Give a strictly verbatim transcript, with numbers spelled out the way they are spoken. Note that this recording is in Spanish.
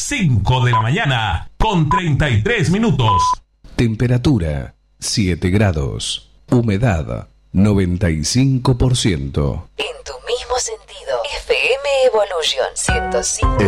cinco de la mañana, con treinta y tres minutos. Temperatura siete grados. Humedad noventa y cinco por ciento. En tu mismo sentido, F M Evolution ciento cinco.